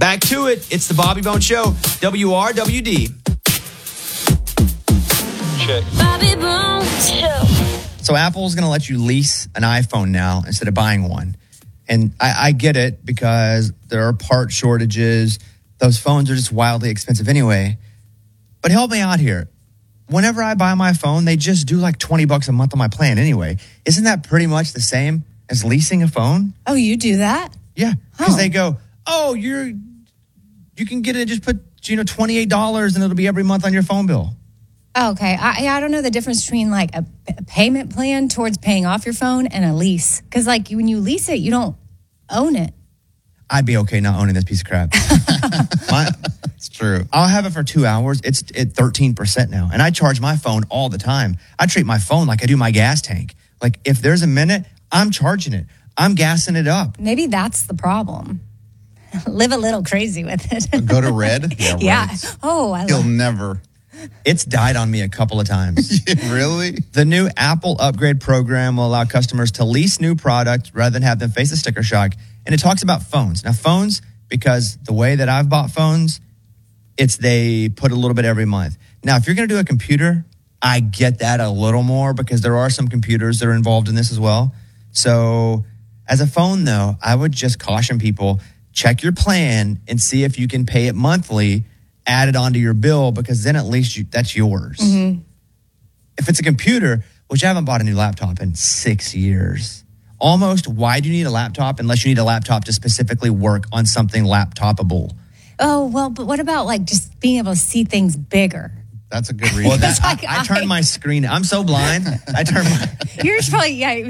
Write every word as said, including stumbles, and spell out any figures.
Back to it. It's the Bobby Bone Show. W R W D. Check. Bobby Bone Show. So Apple's going to let you lease an iPhone now instead of buying one. And I, I get it because there are part shortages. Those phones are just wildly expensive anyway. But help me out here. Whenever I buy my phone, they just do like twenty bucks a month on my plan anyway. Isn't that pretty much the same as leasing a phone? Oh, you do that? Yeah. Because Oh. they go, oh, you're, you can get it, just put, you know, twenty-eight dollars and it'll be every month on your phone bill. Oh, okay. I, I don't know the difference between like a, a payment plan towards paying off your phone and a lease. Because like when you lease it, you don't own it. I'd be okay not owning this piece of crap. My, It's true. I'll have it for two hours. It's at thirteen percent now. And I charge my phone all the time. I treat my phone like I do my gas tank. Like if there's a minute, I'm charging it. I'm gassing it up. Maybe that's the problem. Live a little crazy with it. Go to red. Yeah. Yeah. Right. Oh, I He'll love never. It's died on me a couple of times. Really? The new Apple upgrade program will allow customers to lease new products rather than have them face a sticker shock. And it talks about phones. Now, phones, because the way that I've bought phones, it's they put a little bit every month. Now, if you're going to do a computer, I get that a little more because there are some computers that are involved in this as well. So as a phone, though, I would just caution people, check your plan and see if you can pay it monthly, add it onto your bill, because then at least you, that's yours. Mm-hmm. If it's a computer, which I haven't bought a new laptop in six years, almost, why do you need a laptop unless you need a laptop to specifically work on something laptopable? Oh, well, but what about like just being able to see things bigger? That's a good reason. Well, that, like I, I I- turn my screen. I'm so blind. I turn my. You're just probably, yeah.